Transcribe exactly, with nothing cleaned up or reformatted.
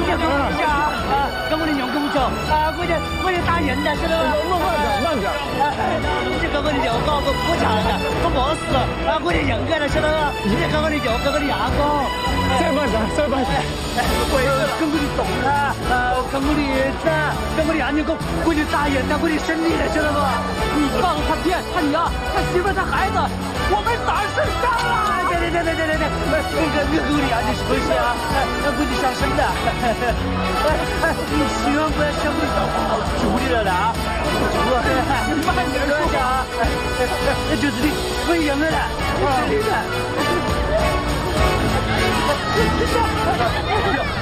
跟我讲啊，跟我的娘跟我讲啊，我的我的打人的，晓得吧？ 慢慢点，慢点。 你就跟我的娘讲，我不抢了，我没事了啊，我的人干了，晓得吧？你跟我的娘，跟我的牙讲。 再慢点，再慢点。 我跟我的懂了，啊，跟我的子，跟我的阿娘讲，我的打人的，我的生你了，晓得吧？ 你告诉他骗他娘，他媳妇他孩子，我们哪是杀了？ 对对对对对对对，我跟我跟我的阿娘是不是啊？我就想生的。你千万不要想我好处理了啦！ 你慢点说啊！那就是你会赢的啦，真的。